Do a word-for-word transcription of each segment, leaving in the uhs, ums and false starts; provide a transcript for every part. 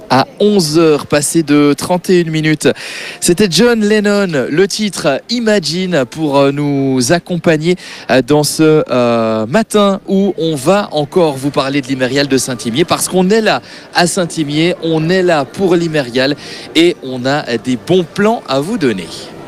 à onze heures, passé de trente et une minutes. C'était John Lennon, le titre Imagine, pour nous accompagner dans ce euh, matin où on va encore vous parler de l'Imérial de Saint-Imier, parce qu'on est là à Saint-Imier, on est là pour l'Imérial et on a des bons plans à vous donner.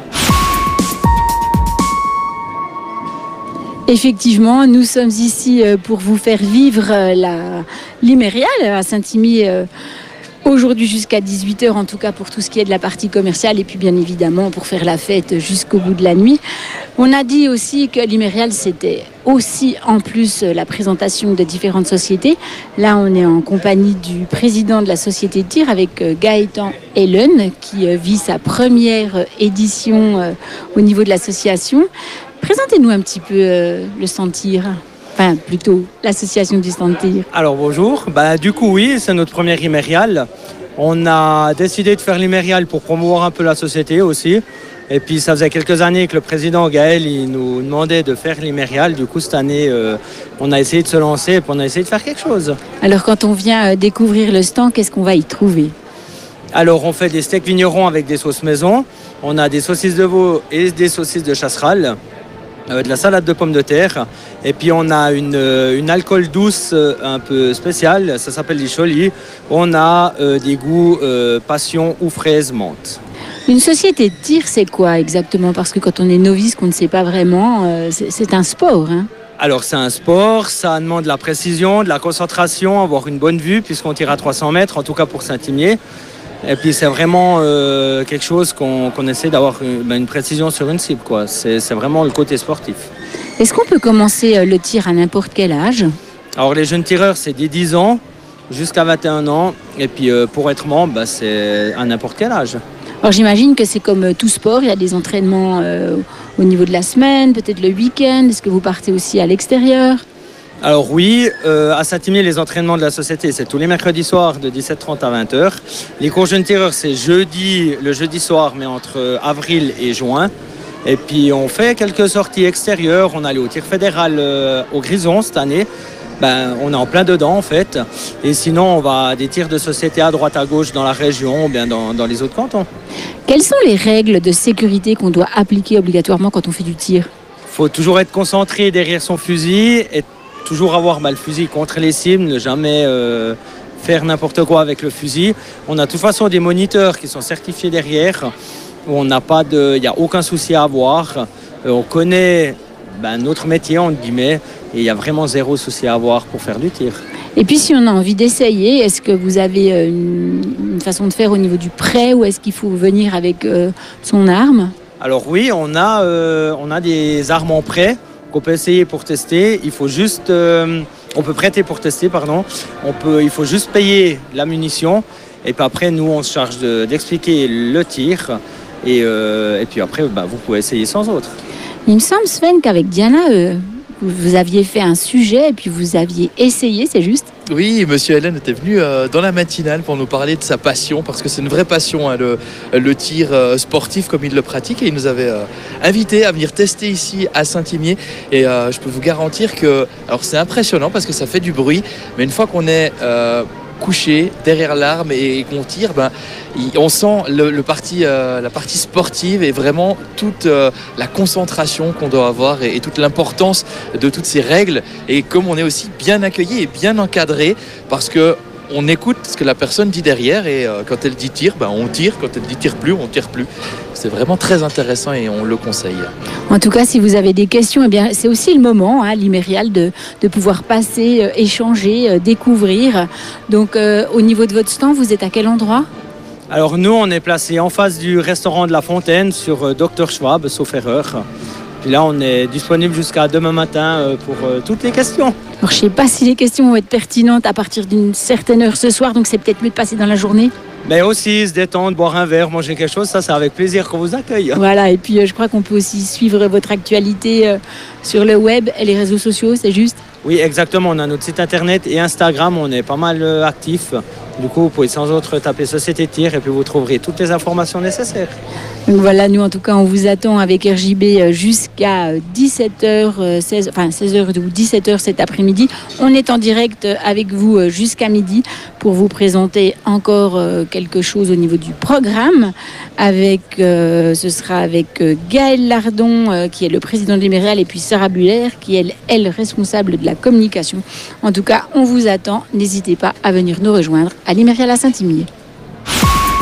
Effectivement, nous sommes ici pour vous faire vivre la, l'Imérial à Saint-Imier aujourd'hui jusqu'à dix-huit heures, en tout cas pour tout ce qui est de la partie commerciale, et puis bien évidemment pour faire la fête jusqu'au bout de la nuit. On a dit aussi que l'Imérial, c'était aussi en plus la présentation de différentes sociétés. Là, on est en compagnie du président de la société de tir avec Gaëtan Hellen, qui vit sa première édition au niveau de l'association. Présentez-nous un petit peu euh, le stand tir, enfin plutôt l'association du stand tir. Alors bonjour, bah, du coup oui, c'est notre première Imérial. On a décidé de faire l'Imérial pour promouvoir un peu la société aussi. Et puis ça faisait quelques années que le président Gaël il nous demandait de faire l'Imérial. Du coup cette année, euh, on a essayé de se lancer et puis on a essayé de faire quelque chose. Alors quand on vient découvrir le stand, qu'est-ce qu'on va y trouver ? Alors on fait des steaks vignerons avec des sauces maison. On a des saucisses de veau et des saucisses de chasseral. Euh, de la salade de pommes de terre, et puis on a une, une alcool douce euh, un peu spéciale, ça s'appelle les cholis. On a euh, des goûts euh, passion ou fraise menthe. Une société de tir, c'est quoi exactement ? Parce que quand on est novice, qu'on ne sait pas vraiment, euh, c'est, c'est un sport, hein ? Alors c'est un sport, ça demande de la précision, de la concentration, avoir une bonne vue puisqu'on tire à trois cents mètres, en tout cas pour Saint-Imier. Et puis c'est vraiment euh, quelque chose qu'on, qu'on essaie d'avoir une, ben, une précision sur une cible, quoi. C'est, c'est vraiment le côté sportif. Est-ce qu'on peut commencer le tir à n'importe quel âge ? Alors les jeunes tireurs, c'est dès dix ans jusqu'à vingt et un ans. Et puis euh, pour être membre, ben, c'est à n'importe quel âge. Alors j'imagine que c'est comme tout sport, il y a des entraînements euh, au niveau de la semaine, peut-être le week-end. Est-ce que vous partez aussi à l'extérieur ? Alors oui, euh, à Saint-Imier, les entraînements de la société, c'est tous les mercredis soirs de dix-sept heures trente à vingt heures. Les cours jeunes tireurs, c'est jeudi, le jeudi soir, mais entre avril et juin. Et puis on fait quelques sorties extérieures. On est allé au tir fédéral euh, au Grison cette année. Ben, on est en plein dedans en fait. Et sinon, on va à des tirs de société à droite à gauche dans la région ou bien dans, dans les autres cantons. Quelles sont les règles de sécurité qu'on doit appliquer obligatoirement quand on fait du tir ? Il faut toujours être concentré derrière son fusil et toujours avoir bah, le fusil contre les cibles, ne jamais euh, faire n'importe quoi avec le fusil. On a de toute façon des moniteurs qui sont certifiés derrière. On n'a pas de, il n'y a aucun souci à avoir. Euh, on connaît bah, notre métier, entre guillemets, et il y a vraiment zéro souci à avoir pour faire du tir. Et puis si on a envie d'essayer, est-ce que vous avez une, une façon de faire au niveau du prêt ou est-ce qu'il faut venir avec euh, son arme ? Alors oui, on a, euh, on a des armes en prêt qu'on peut essayer pour tester. Il faut juste, euh, on peut prêter pour tester, pardon. On peut, il faut juste payer la munition. Et puis après, nous, on se charge de, d'expliquer le tir. Et, euh, et puis après, bah, vous pouvez essayer sans autre. Il me semble, Sven, qu'avec Diana, euh, vous aviez fait un sujet et puis vous aviez essayé, c'est juste ? Oui, monsieur Hellen était venu euh, dans la matinale pour nous parler de sa passion, parce que c'est une vraie passion, hein, le, le tir euh, sportif comme il le pratique, et il nous avait euh, invité à venir tester ici à Saint-Imier. Et euh, je peux vous garantir que, alors c'est impressionnant parce que ça fait du bruit, mais une fois qu'on est euh, couché derrière l'arme et qu'on tire, ben, on sent le, le parti, euh, la partie sportive et vraiment toute euh, la concentration qu'on doit avoir et, et toute l'importance de toutes ces règles. Et comme on est aussi bien accueilli et bien encadré, parce que on écoute ce que la personne dit derrière, et euh, quand elle dit tire, ben on tire. Quand elle dit tire plus, on tire plus. C'est vraiment très intéressant et on le conseille. En tout cas, si vous avez des questions, eh bien, c'est aussi le moment, hein, l'Imérial, de, de pouvoir passer, euh, échanger, euh, découvrir. Donc, euh, au niveau de votre stand, vous êtes à quel endroit ? Alors nous, on est placé en face du restaurant de la Fontaine sur euh, docteur Schwab, sauf erreur. Puis là, on est disponible jusqu'à demain matin euh, pour euh, toutes les questions. Alors, je ne sais pas si les questions vont être pertinentes à partir d'une certaine heure ce soir, donc c'est peut-être mieux de passer dans la journée. Mais aussi se détendre, boire un verre, manger quelque chose, ça c'est avec plaisir qu'on vous accueille. Voilà, et puis euh, je crois qu'on peut aussi suivre votre actualité euh, sur le web et les réseaux sociaux, c'est juste ? Oui, exactement, on a notre site internet et Instagram, on est pas mal euh, actifs. Du coup, vous pouvez sans autre taper Société de tir et puis vous trouverez toutes les informations nécessaires. Donc voilà, nous en tout cas, on vous attend avec R J B jusqu'à dix-sept heures, seize, enfin seize heures ou dix-sept heures cet après-midi. On est en direct avec vous jusqu'à midi pour vous présenter encore quelque chose au niveau du programme. Avec, euh, ce sera avec Gaël Lardon, euh, qui est le président de l'Iméréal, et puis Sarah Buller, qui est elle responsable de la communication. En tout cas, on vous attend. N'hésitez pas à venir nous rejoindre à l'Iméréal à Saint-Imier.